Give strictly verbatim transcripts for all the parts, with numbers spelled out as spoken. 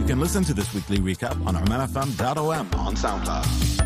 You can listen to this weekly recap on arman f m dot o m on SoundCloud.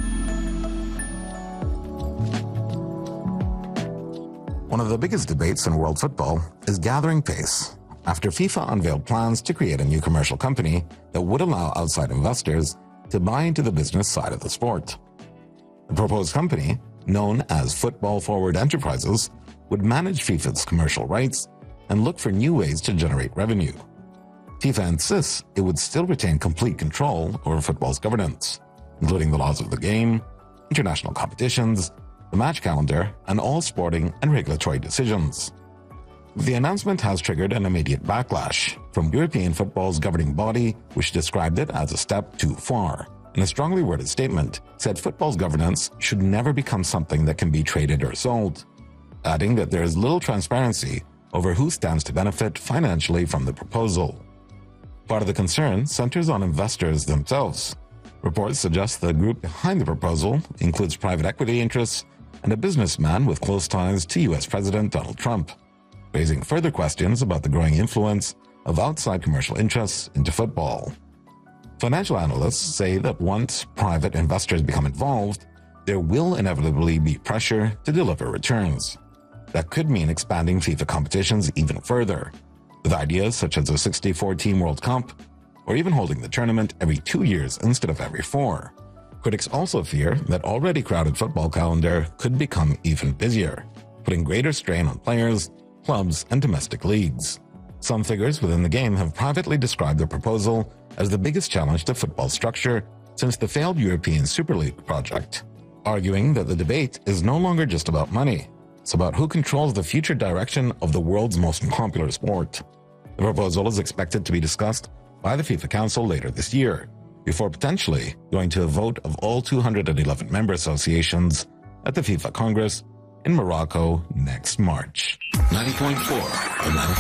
One of the biggest debates in world football is gathering pace after FIFA unveiled plans to create a new commercial company that would allow outside investors to buy into the business side of the sport. The proposed company, known as Football Forward Enterprises, would manage FIFA's commercial rights and look for new ways to generate revenue. FIFA insists it would still retain complete control over football's governance, including the laws of the game, international competitions, the match calendar, and all sporting and regulatory decisions. The announcement has triggered an immediate backlash from European football's governing body, which described it as a step too far. In a strongly worded statement, said football's governance should never become something that can be traded or sold, adding that there is little transparency over who stands to benefit financially from the proposal. Part of the concern centers on investors themselves. Reports suggest the group behind the proposal includes private equity interests and a businessman with close ties to U S President Donald Trump, raising further questions about the growing influence of outside commercial interests into football. Financial analysts say that once private investors become involved, there will inevitably be pressure to deliver returns. That could mean expanding FIFA competitions even further, with ideas such as a sixty-four team World Cup, or even holding the tournament every two years instead of every four. Critics also fear that already crowded football calendar could become even busier, putting greater strain on players, clubs, and domestic leagues. Some figures within the game have privately described the proposal as the biggest challenge to football structure since the failed European Super League project, arguing that the debate is no longer just about money. It's about who controls the future direction of the world's most popular sport. The proposal is expected to be discussed by the FIFA Council later this year, before potentially going to a vote of all two hundred eleven member associations at the FIFA Congress in Morocco next March. ninety point four